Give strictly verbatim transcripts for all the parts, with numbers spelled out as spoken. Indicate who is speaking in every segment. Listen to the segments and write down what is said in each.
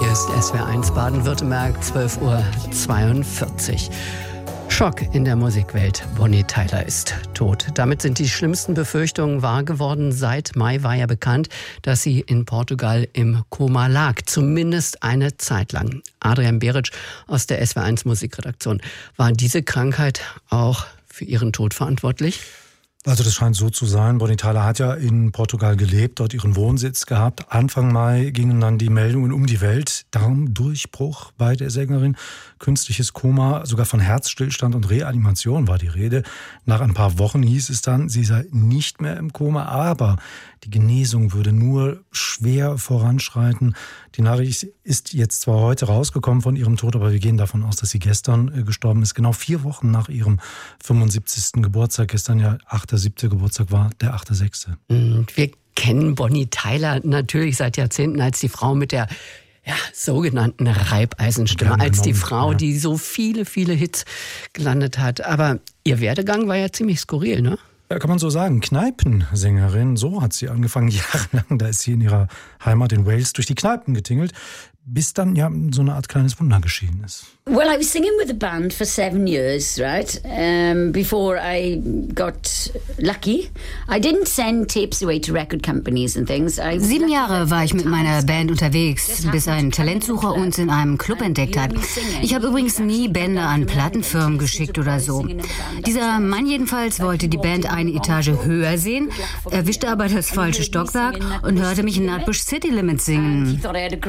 Speaker 1: Hier ist S W R eins Baden-Württemberg, zwölf Uhr zweiundvierzig. Schock in der Musikwelt. Bonnie Tyler ist tot. Damit sind die schlimmsten Befürchtungen wahr geworden. Seit Mai war ja bekannt, dass sie in Portugal im Koma lag. Zumindest eine Zeit lang. Adrian Beric aus der S W R eins Musikredaktion. War diese Krankheit auch für ihren Tod verantwortlich?
Speaker 2: Also das scheint so zu sein. Bonnie Tyler hat ja in Portugal gelebt, dort ihren Wohnsitz gehabt. Anfang Mai gingen dann die Meldungen um die Welt. Darmdurchbruch bei der Sängerin, künstliches Koma, sogar von Herzstillstand und Reanimation war die Rede. Nach ein paar Wochen hieß es dann, sie sei nicht mehr im Koma, aber die Genesung würde nur schwer voranschreiten. Die Nachricht ist jetzt zwar heute rausgekommen von ihrem Tod, aber wir gehen davon aus, dass sie gestern gestorben ist. Genau vier Wochen nach ihrem fünfundsiebzigsten Geburtstag. Gestern ja achter siebter Geburtstag war der achter sechste
Speaker 1: Wir kennen Bonnie Tyler natürlich seit Jahrzehnten als die Frau mit der ja, sogenannten Reibeisenstimme,
Speaker 2: Gerne
Speaker 1: als die
Speaker 2: genommen,
Speaker 1: Frau,
Speaker 2: ja.
Speaker 1: die so viele, viele Hits gelandet hat. Aber ihr Werdegang war ja ziemlich skurril, ne?
Speaker 2: Ja, kann man so sagen. Kneipensängerin, so hat sie angefangen, jahrelang. Da ist sie in ihrer Heimat in Wales durch die Kneipen getingelt, bis dann ja so eine Art kleines Wunder geschehen ist.
Speaker 3: Well, I was singing with a band for seven years, right? Um, before I got lucky. I didn't send tapes away to record companies and things. I
Speaker 4: Sieben Jahre war ich mit meiner Band unterwegs, bis ein Talentsucher uns in einem Club entdeckt hat. Ich habe übrigens nie Bänder an Plattenfirmen geschickt oder so. Dieser Mann jedenfalls wollte die Band eine Etage höher sehen, erwischte aber das falsche Stockwerk und hörte mich in Nutbush City Limits singen.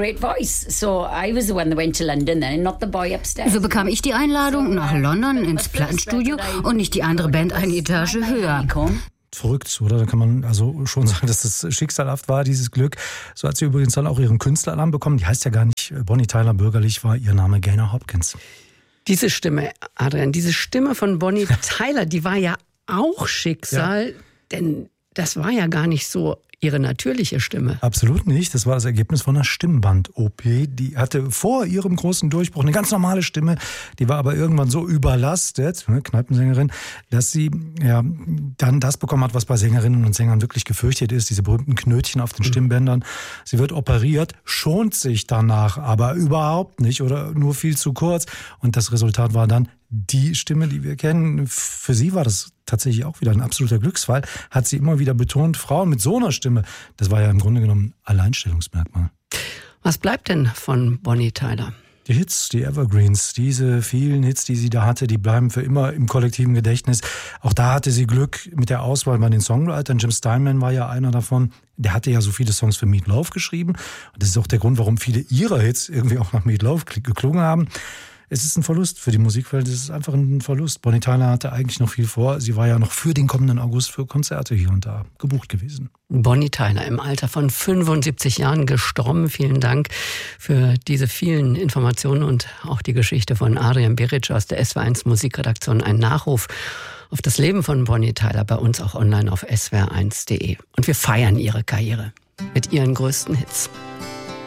Speaker 3: So I was the one that went to London then, not the boy upstairs.
Speaker 4: So bekam ich die Einladung nach London ins Plattenstudio und nicht die andere Band eine Etage höher.
Speaker 2: Verrückt, oder? Da kann man also schon sagen, dass das schicksalhaft war, dieses Glück. So hat sie übrigens dann auch ihren Künstlernamen bekommen. Die heißt ja gar nicht Bonnie Tyler, bürgerlich war ihr Name Gaynor Hopkins.
Speaker 1: Diese Stimme, Adrian, diese Stimme von Bonnie Tyler, die war ja auch Schicksal, ja. Denn das war ja gar nicht so ihre natürliche Stimme.
Speaker 2: Absolut nicht. Das war das Ergebnis von einer Stimmband-O P. Die hatte vor ihrem großen Durchbruch eine ganz normale Stimme. Die war aber irgendwann so überlastet, ne, Kneipensängerin, dass sie ja dann das bekommen hat, was bei Sängerinnen und Sängern wirklich gefürchtet ist. Diese berühmten Knötchen auf den mhm. Stimmbändern. Sie wird operiert, schont sich danach aber überhaupt nicht oder nur viel zu kurz. Und das Resultat war dann die Stimme, die wir kennen. Für sie war das tatsächlich auch wieder ein absoluter Glücksfall. Hat sie immer wieder betont, Frauen mit so einer Stimme, das war ja im Grunde genommen ein Alleinstellungsmerkmal.
Speaker 1: Was bleibt denn von Bonnie Tyler?
Speaker 2: Die Hits, die Evergreens, diese vielen Hits, die sie da hatte, die bleiben für immer im kollektiven Gedächtnis. Auch da hatte sie Glück mit der Auswahl bei den Songwritern. Jim Steinman war ja einer davon. Der hatte ja so viele Songs für Meat Loaf geschrieben. Und das ist auch der Grund, warum viele ihrer Hits irgendwie auch nach Meat Loaf geklungen haben. Es ist ein Verlust für die Musikwelt, es ist einfach ein Verlust. Bonnie Tyler hatte eigentlich noch viel vor. Sie war ja noch für den kommenden August für Konzerte hier und da gebucht gewesen.
Speaker 1: Bonnie Tyler im Alter von fünfundsiebzig Jahren gestorben. Vielen Dank für diese vielen Informationen und auch die Geschichte von Adrian Beric aus der S W R eins Musikredaktion. Ein Nachruf auf das Leben von Bonnie Tyler bei uns auch online auf S W R eins punkt de. Und wir feiern ihre Karriere mit ihren größten Hits.